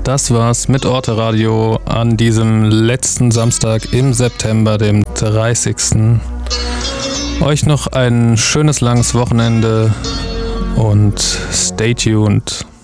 Das war's mit Orte Radio an diesem letzten Samstag im September, dem 30. Euch noch ein schönes langes Wochenende und stay tuned.